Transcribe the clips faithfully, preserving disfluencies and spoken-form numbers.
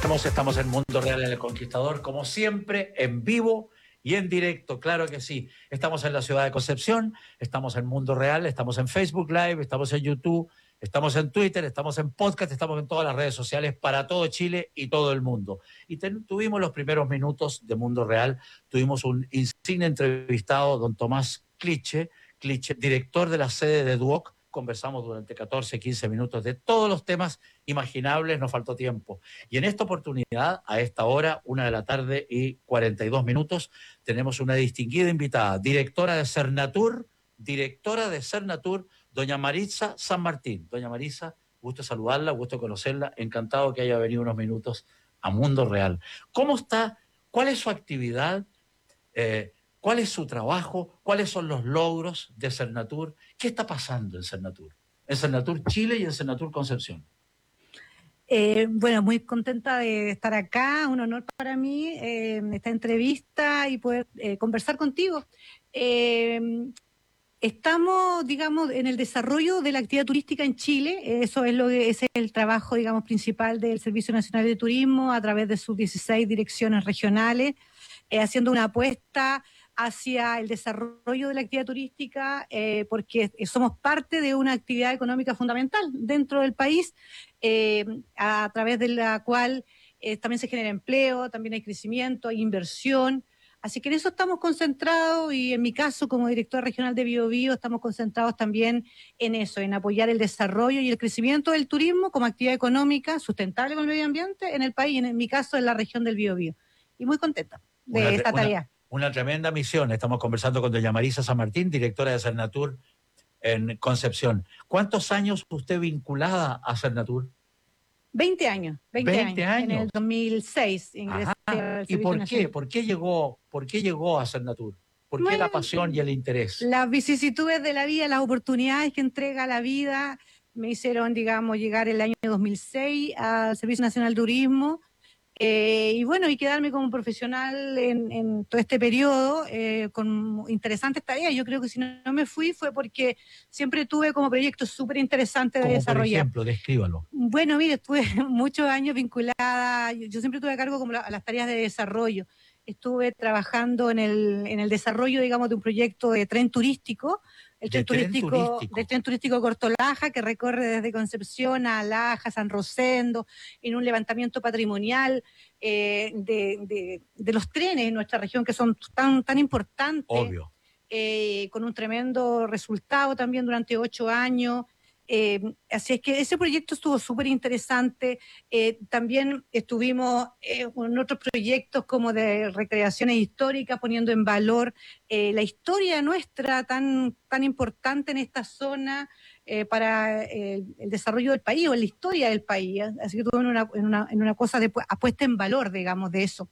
Estamos en Mundo Real en El Conquistador, como siempre, en vivo y en directo, claro que sí. Estamos en la ciudad de Concepción, estamos en Mundo Real, estamos en Facebook Live, estamos en YouTube, estamos en Twitter, estamos en podcast, estamos en todas las redes sociales para todo Chile y todo el mundo. Y ten, tuvimos los primeros minutos de Mundo Real, tuvimos un insigne entrevistado, don Tomás Cliche, Cliche, director de la sede de Duoc. Conversamos durante catorce, quince minutos de todos los temas imaginables, nos faltó tiempo. Y en esta oportunidad, a esta hora, una de la tarde y cuarenta y dos minutos, tenemos una distinguida invitada, directora de Cernatur, directora de Cernatur, doña Maritza San Martín. Doña Maritza, gusto saludarla, gusto conocerla, encantado que haya venido unos minutos a Mundo Real. ¿Cómo está? ¿Cuál es su actividad? Eh, ¿Cuál es su trabajo? ¿Cuáles son los logros de Cernatur? ¿Qué está pasando en Cernatur? En Cernatur Chile y en Cernatur Concepción. Eh, bueno, muy contenta de estar acá, un honor para mí eh, esta entrevista y poder eh, conversar contigo. Eh, estamos, digamos, en el desarrollo de la actividad turística en Chile, eso es lo que ese es el trabajo, digamos, principal del Servicio Nacional de Turismo a través de sus dieciséis direcciones regionales, eh, haciendo una apuesta hacia el desarrollo de la actividad turística, eh, porque somos parte de una actividad económica fundamental dentro del país, eh, a través de la cual eh, también se genera empleo, también hay crecimiento, hay inversión. Así que en eso estamos concentrados y en mi caso como director regional de Biobío estamos concentrados también en eso, en apoyar el desarrollo y el crecimiento del turismo como actividad económica sustentable con el medio ambiente en el país, en mi caso en la región del Biobío. Y muy contenta de una, esta una, tarea. Una tremenda misión. Estamos conversando con doña Maritza San Martín, directora de Cernatur en Concepción. ¿Cuántos años usted vinculada a Cernatur? veinte años, veinte, veinte años. años. En el dos mil seis ingresé al ¿Y por Nacional. qué? ¿Por qué llegó, por qué llegó a Cernatur? ¿Por qué bueno, la pasión y el interés? Las vicisitudes de la vida, las oportunidades que entrega la vida me hicieron, digamos, llegar el año dos mil seis al Servicio Nacional de Turismo. Eh, y bueno, y quedarme como profesional en, en todo este periodo eh, con interesantes tareas. Yo creo que si no, no me fui fue porque siempre tuve como proyectos súper interesantes de desarrollar. Como por ejemplo, descríbalo. Bueno, mire, estuve muchos años vinculada, yo, yo siempre tuve a cargo como la, las tareas de desarrollo. Estuve trabajando en el, en el desarrollo, digamos, de un proyecto de tren turístico, el tren, tren turístico, turístico, del tren turístico Corto Laja, que recorre desde Concepción a Laja, San Rosendo, en un levantamiento patrimonial eh, de, de, de los trenes en nuestra región, que son tan, tan importantes. Obvio. Eh, con un tremendo resultado también durante ocho años. Eh, así es que ese proyecto estuvo súper interesante. Eh, también estuvimos eh, en otros proyectos como de recreaciones históricas, poniendo en valor eh, la historia nuestra tan, tan importante en esta zona eh, para eh, el desarrollo del país o en la historia del país. Así que estuve en una, en una, en una cosa de apuesta en valor, digamos, de eso.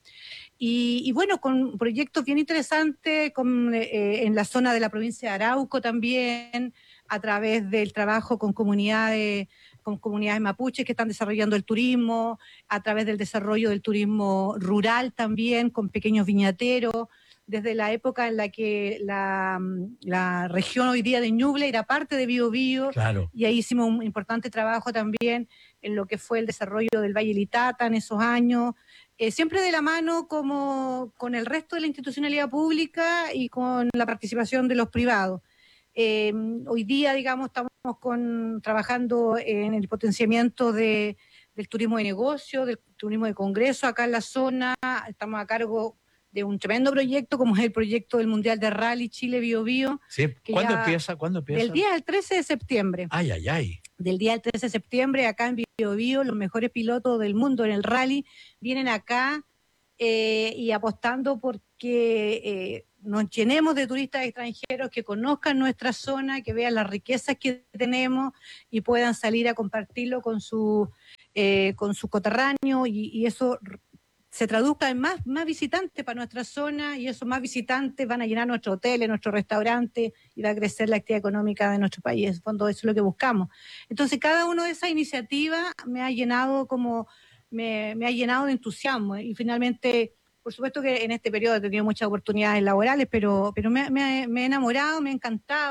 Y, y bueno, con proyectos bien interesantes con, eh, en la zona de la provincia de Arauco también, a través del trabajo con comunidades, con comunidades mapuches que están desarrollando el turismo, a través del desarrollo del turismo rural también, con pequeños viñateros, desde la época en la que la, la región hoy día de Ñuble era parte de Biobío, claro. Y ahí hicimos un importante trabajo también en lo que fue el desarrollo del Valle Litata en esos años, eh, siempre de la mano como con el resto de la institucionalidad pública y con la participación de los privados. Eh, hoy día, digamos, estamos con, trabajando en el potenciamiento de, del turismo de negocio, del turismo de congreso acá en la zona. Estamos a cargo de un tremendo proyecto como es el proyecto del Mundial de Rally Chile Bio Bio. Sí. ¿Cuándo empieza? ¿Cuándo empieza? Del día al trece de septiembre. Ay, ay, ay. Del día al trece de septiembre, acá en Bio Bio, los mejores pilotos del mundo en el rally vienen acá eh, y apostando porque eh, nos llenemos de turistas extranjeros que conozcan nuestra zona, que vean las riquezas que tenemos y puedan salir a compartirlo con su eh, con su coterráneo y, y eso se traduzca en más, más visitantes para nuestra zona y esos más visitantes van a llenar nuestros hoteles, nuestros restaurantes y va a crecer la actividad económica de nuestro país. En fondo eso es lo que buscamos. Entonces cada una de esas iniciativas me ha llenado como me, me ha llenado de entusiasmo y finalmente, por supuesto que en este periodo he tenido muchas oportunidades laborales, pero, pero me, me, me he enamorado, me ha encantado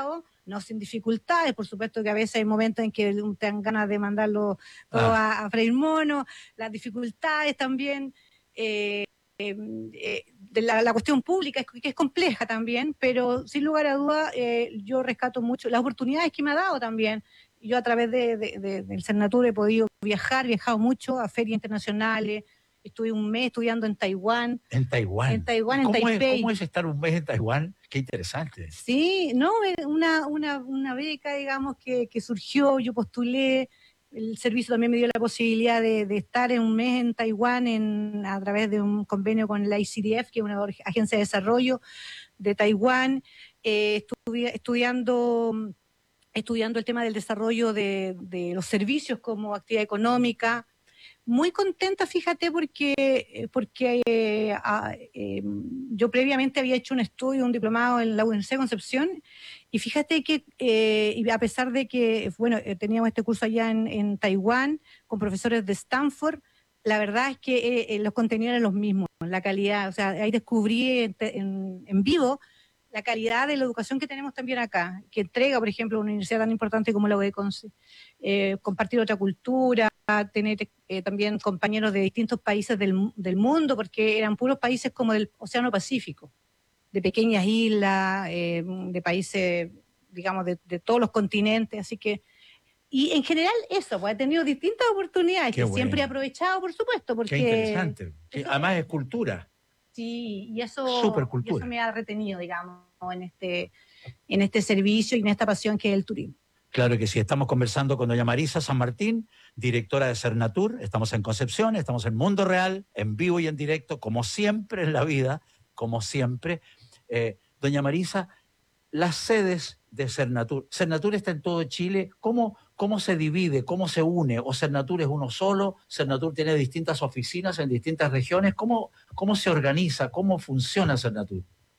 no sin dificultades, por supuesto que a veces hay momentos en que te dan ganas de mandarlo todo ah. a, a freír mono, las dificultades también, eh, eh, eh, de la, la cuestión pública, es, que es compleja también, pero sin lugar a duda eh, yo rescato mucho las oportunidades que me ha dado también. Yo a través de, de, de, del Cernatur he podido viajar, he viajado mucho a ferias internacionales, estuve un mes estudiando en Taiwán. En Taiwán. En Taiwán, en ¿Cómo Taipei. Es, ¿Cómo es estar un mes en Taiwán? Qué interesante. Sí, no, una, una, una beca, digamos, que, que surgió, yo postulé, el servicio también me dio la posibilidad de, de estar en un mes en Taiwán en, a través de un convenio con la I C D F, que es una agencia de desarrollo de Taiwán, eh, estuve estudiando, estudiando el tema del desarrollo de, de los servicios como actividad económica. Muy contenta, fíjate, porque, porque eh, a, eh, yo previamente había hecho un estudio, un diplomado en la Universidad de Concepción, y fíjate que eh, a pesar de que, bueno, teníamos este curso allá en, en Taiwán, con profesores de Stanford, la verdad es que eh, los contenidos eran los mismos, la calidad, o sea, ahí descubrí en, en, en vivo la calidad de la educación que tenemos también acá, que entrega, por ejemplo, una universidad tan importante como la U D E Conce, eh, compartir otra cultura, tener eh, también compañeros de distintos países del, del mundo, porque eran puros países como del Océano Pacífico, de pequeñas islas, eh, de países, digamos, de, de todos los continentes, así que, y en general eso, pues he tenido distintas oportunidades, Qué que bueno. siempre he aprovechado, por supuesto, porque... Qué interesante, que además es cultura. Sí, y eso, y eso me ha retenido, digamos, en este, en este servicio y en esta pasión que es el turismo. Claro que sí, estamos conversando con doña Marisa San Martín, directora de Cernatur, estamos en Concepción, estamos en Mundo Real, en vivo y en directo, como siempre en la vida, como siempre. Eh, doña Marisa, las sedes de Cernatur, Cernatur está en todo Chile, ¿cómo, cómo se divide, cómo se une? ¿O Cernatur es uno solo? ¿Cernatur tiene distintas oficinas en distintas regiones? ¿Cómo, cómo se organiza, cómo funciona Cernatur?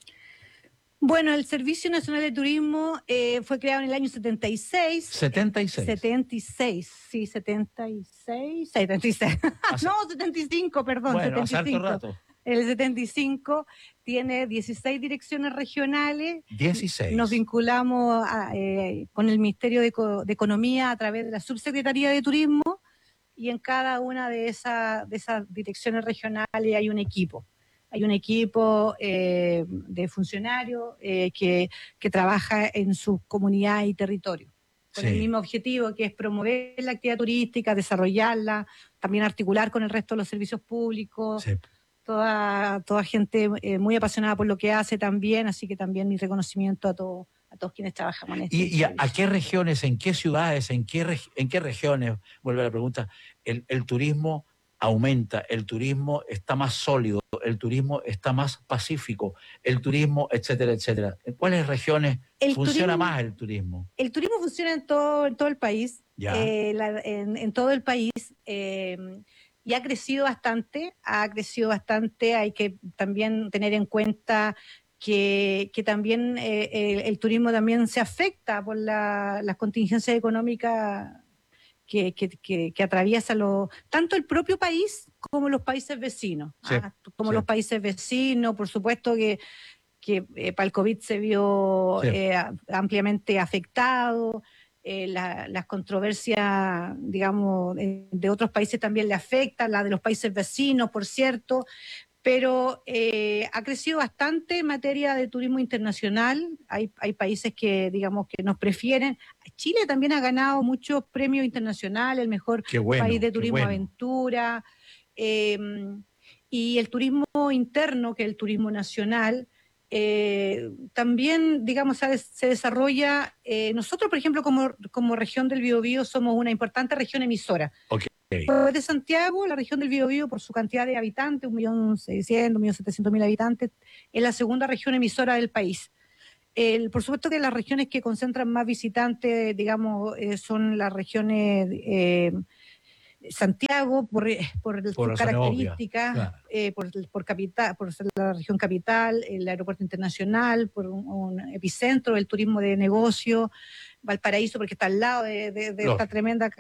Bueno, el Servicio Nacional de Turismo eh, fue creado en el año setenta y seis. setenta y seis. setenta y seis, sí, setenta y seis. setenta y seis. Hace... No, setenta y cinco, perdón. Bueno, setenta y cinco. Hace harto rato. El setenta y cinco tiene dieciséis direcciones regionales. dieciséis. Nos vinculamos a, eh, con el Ministerio de, Co- de Economía a través de la Subsecretaría de Turismo, y en cada una de, esa, de esas direcciones regionales hay un equipo. Hay un equipo eh, de funcionarios eh, que, que trabaja en su comunidad y territorio, con sí. el mismo objetivo, que es promover la actividad turística, desarrollarla, también articular con el resto de los servicios públicos, sí. toda, toda gente eh, muy apasionada por lo que hace también, así que también mi reconocimiento a, todo, a todos quienes trabajamos en este ¿Y, y a, a qué regiones, en qué ciudades, en qué, en qué regiones, vuelve la pregunta, el, el turismo aumenta, el turismo está más sólido, el turismo está más pacífico, el turismo, etcétera, etcétera? ¿En cuáles regiones el funciona turismo, más el turismo? El turismo funciona en todo, en todo el país, eh, la, en, en todo el país, eh, y ha crecido bastante, ha crecido bastante, hay que también tener en cuenta que, que también eh, el, el turismo también se afecta por la, las contingencias económicas Que, que, que, que atraviesa lo, tanto el propio país como los países vecinos. Sí, ¿ah? Como sí. los países vecinos, por supuesto que, que eh, para el COVID se vio sí. eh, ampliamente afectado, eh, la, las controversias, digamos, eh, de otros países también le afectan, la de los países vecinos, por cierto, pero eh, ha crecido bastante en materia de turismo internacional. Hay, hay países que, digamos, que nos prefieren. Chile también ha ganado muchos premios internacionales, el mejor bueno, país de turismo bueno. aventura. Eh, y el turismo interno, que es el turismo nacional, eh, también, digamos, se, se desarrolla. Eh, nosotros, por ejemplo, como, como región del Biobío, somos una importante región emisora. Okay. De Santiago, la región del Biobío, por su cantidad de habitantes, un millón seiscientos, un millón setecientos mil habitantes, es la segunda región emisora del país. El, por supuesto que las regiones que concentran más visitantes, digamos, eh, son las regiones eh, Santiago, por, por, por sus características, claro. eh, por, por, capital, por ser la región capital, el aeropuerto internacional, por un, un epicentro del turismo de negocio, Valparaíso, porque está al lado de, de, de esta tremenda eh,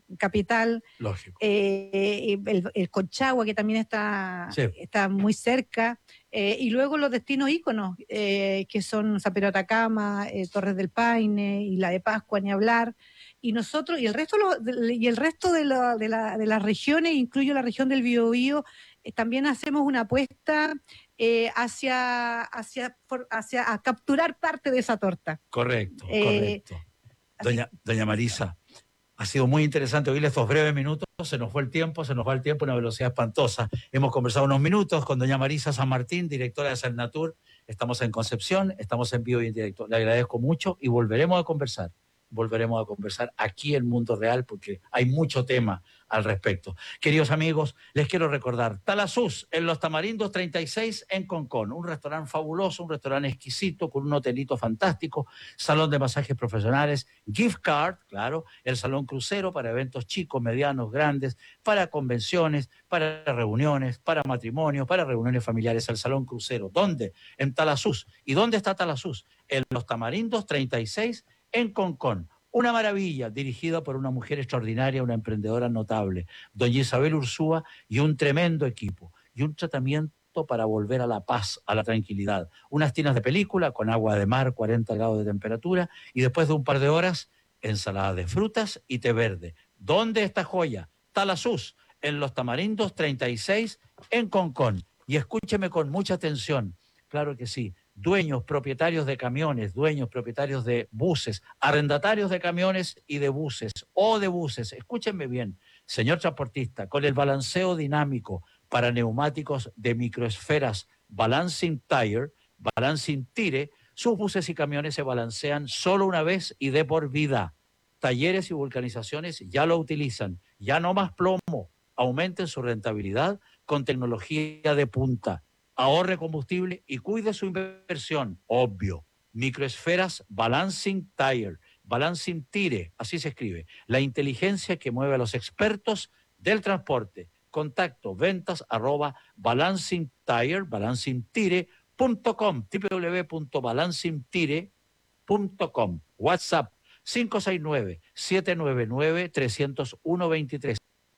capital. Lógico. Eh, el, el Conchagua, que también está, Sí. está muy cerca. Eh, y luego los destinos íconos, eh, que son San Pedro de Atacama, eh, Torres del Paine, Isla de Pascua, ni hablar. Y nosotros, y el resto, lo, de, y el resto de, lo, de, la, de las regiones, incluyo la región del Biobío, eh, también hacemos una apuesta eh, hacia, hacia, for, hacia a capturar parte de esa torta. Correcto, eh, correcto. Doña, doña Marisa, ha sido muy interesante oírle estos breves minutos. Se nos fue el tiempo, se nos va el tiempo a una velocidad espantosa. Hemos conversado unos minutos con doña Marisa San Martín, directora de Selnatur. Estamos en Concepción, estamos en vivo y en directo. Le agradezco mucho y volveremos a conversar. Volveremos a conversar aquí en Mundo Real porque hay mucho tema al respecto. Queridos amigos, les quiero recordar, Talasús, en Los Tamarindos treinta y seis en Concón, un restaurante fabuloso, un restaurante exquisito con un hotelito fantástico, salón de masajes profesionales, gift card, claro, el salón crucero para eventos chicos, medianos, grandes, para convenciones, para reuniones, para matrimonios, para reuniones familiares, el salón crucero. ¿Dónde? En Talasús. ¿Y dónde está Talasús? En Los Tamarindos treinta y seis en Concón. Una maravilla, dirigida por una mujer extraordinaria, una emprendedora notable, doña Isabel Ursúa, y un tremendo equipo, y un tratamiento para volver a la paz, a la tranquilidad. Unas tinas de película con agua de mar, cuarenta grados de temperatura, y después de un par de horas, ensalada de frutas y té verde. ¿Dónde está joya? Talasús, en Los Tamarindos treinta y seis, en Concón. Y escúcheme con mucha atención, claro que sí. Dueños, propietarios de camiones, dueños, propietarios de buses, arrendatarios de camiones y de buses o de buses. Escúchenme bien, señor transportista, con el balanceo dinámico para neumáticos de microesferas Balancing Tire, Balancing Tire, sus buses y camiones se balancean solo una vez y de por vida. Talleres y vulcanizaciones ya lo utilizan, ya no más plomo, aumenten su rentabilidad con tecnología de punta. Ahorre combustible y cuide su inversión, obvio. Microesferas Balancing Tire, Balancing Tire, así se escribe. La inteligencia que mueve a los expertos del transporte. Contacto, ventas, arroba, Balancing Tire, balancing tire punto com, w w w punto balancing tire punto com. WhatsApp, cinco seis nueve, siete nueve nueve, tres cero uno dos tres.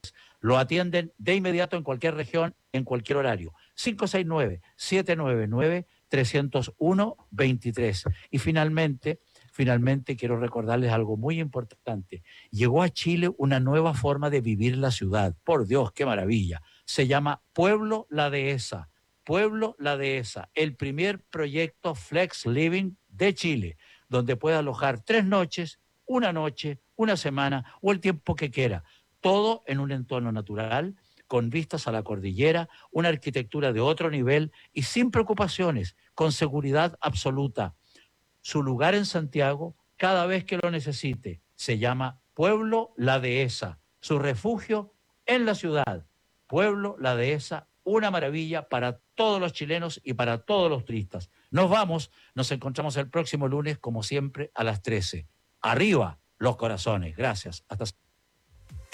Lo atienden de inmediato en cualquier región, en cualquier horario. cinco seis nueve, siete nueve nueve, tres cero uno dos tres. Y finalmente, finalmente quiero recordarles algo muy importante. Llegó a Chile una nueva forma de vivir la ciudad. Por Dios, qué maravilla. Se llama Pueblo La Dehesa. Pueblo La Dehesa, el primer proyecto Flex Living de Chile, donde puede alojar tres noches, una noche, una semana o el tiempo que quiera. Todo en un entorno natural, con vistas a la cordillera, una arquitectura de otro nivel y sin preocupaciones, con seguridad absoluta. Su lugar en Santiago, cada vez que lo necesite, se llama Pueblo La Dehesa. Su refugio en la ciudad. Pueblo La Dehesa, una maravilla para todos los chilenos y para todos los turistas. Nos vamos, nos encontramos el próximo lunes, como siempre, a las trece. Arriba los corazones. Gracias. Hasta